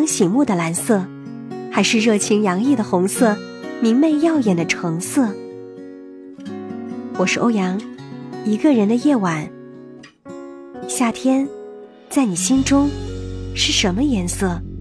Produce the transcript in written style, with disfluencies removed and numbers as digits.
阳醒目的蓝色，还是热情洋溢的红色，明媚耀眼的橙色？我是欧阳，一个人的夜晚。夏天在你心中是什么颜色？